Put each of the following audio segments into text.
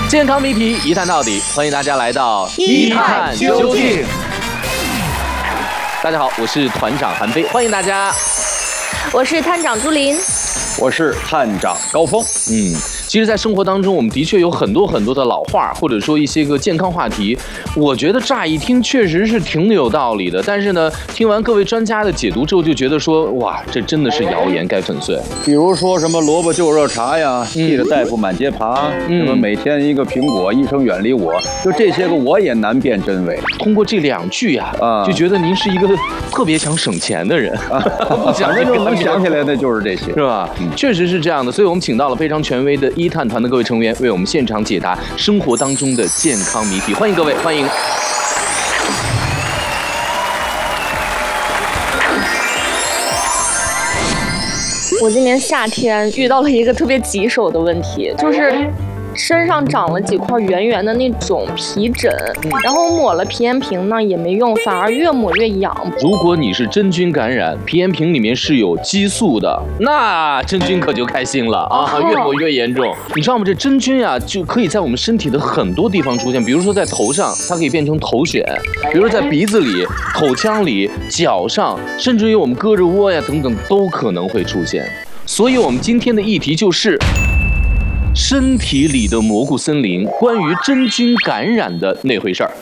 健康谜题一探到底，欢迎大家来到一探究竟。大家好，我是团长韩飞，欢迎大家。 我是探长朱琳， 我是探长高峰。 其实，在生活当中，我们的确有很多的老话，或者说一些个健康话题，我觉得乍一听确实是挺有道理的。但是呢，听完各位专家的解读之后，就觉得说，哇，这真的是谣言，该粉碎。 比如说什么萝卜就热茶呀，气得大夫满街爬，什么每天一个苹果，医生远离我，就这些个我也难辨真伪。 通过这2句呀，就觉得您是一个特别想省钱的人啊，不想这种能想起来的就是这些， 是吧？确实是这样的，所以我们请到了非常权威的一探团的各位成员，为我们现场解答生活当中的健康谜题。欢迎各位，欢迎。 我今年夏天遇到了一个特别棘手的问题，就是身上长了几块圆圆的那种皮疹，然后抹了皮炎平呢也没用，反而越抹越痒。 如果你是真菌感染，皮炎平里面是有激素的，那真菌可就开心了啊，越抹越严重。你知道吗？这真菌啊，就可以在我们身体的很多地方出现，比如说在头上，它可以变成头癣；比如说在鼻子里、口腔里、脚上，甚至于我们胳肢窝呀等等，都可能会出现。所以我们今天的议题就是身体里的蘑菇森林，关于真菌感染的那回事儿。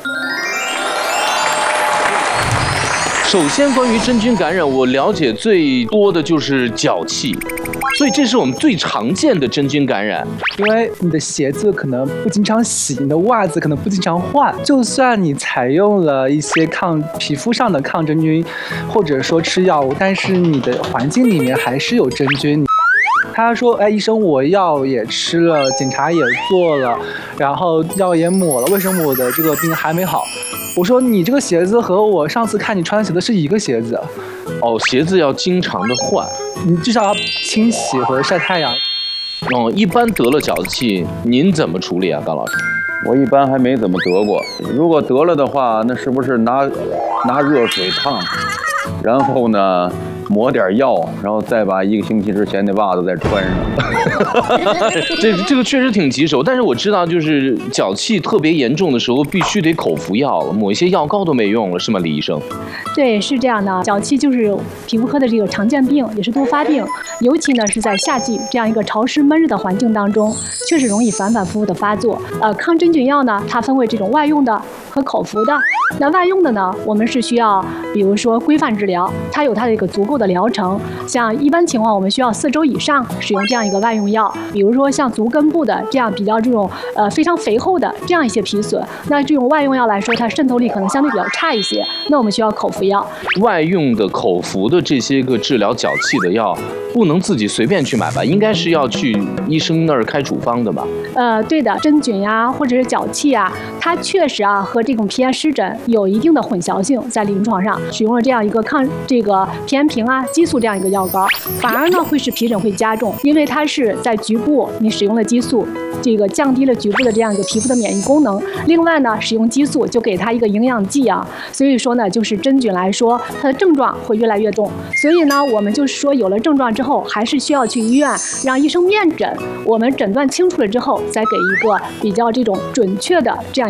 首先，关于真菌感染，我了解最多的就是脚气，所以这是我们最常见的真菌感染。 因为你的鞋子可能不经常洗，你的袜子可能不经常换，就算你采用了一些皮肤上的抗真菌，或者说吃药物，但是你的环境里面还是有真菌。他说：“哎，医生，我药也吃了，检查也做了，然后药也抹了，为什么我的这个病还没好？”我说：“你这个鞋子和我上次看你穿的鞋子是一个鞋子。” 哦，鞋子要经常的换， 你至少要清洗和晒太阳。 哦，一般得了脚气，您怎么处理啊，高老师？ 我一般还没怎么得过，如果得了的话，那是不是拿热水烫，然后呢抹点药，然后再把1个星期之前的袜子再穿上。 这个确实挺棘手，但是我知道，就是脚气特别严重的时候，必须得口服药了，抹一些药膏都没用了，是吗，李医生？ 对，是这样的。脚气就是皮肤科的这个常见病，也是多发病，尤其呢是在夏季这样一个潮湿闷热的环境当中，确实容易反复的发作。抗真菌药呢，它分为这种外用的和口服的。那外用的呢，我们是需要，比如说规范治疗，它有它的一个足够的疗程。像一般情况，我们需要4周以上使用这样一个外用药。比如说像足根部的这样比较这种非常肥厚的这样一些皮损，那这种外用药来说，它渗透力可能相对比较差一些。那我们需要口服药。 外用的、口服的这些个治疗脚气的药，不能自己随便去买吧？应该是要去医生那儿开处方的吧？ 对的，真菌呀，或者是脚气啊，它确实啊和这种皮炎湿疹有一定的混淆性，在临床上使用了这样一个抗这个皮炎平啊、激素这样一个药膏，反而呢会使皮疹会加重，因为它是在局部你使用了激素，这个降低了局部的这样一个皮肤的免疫功能。另外呢，使用激素就给它一个营养剂啊，所以说呢，就是真菌来说，它的症状会越来越重。所以呢，我们就是说有了症状之后，还是需要去医院让医生面诊，我们诊断清楚了之后，再给一个比较这种准确的这样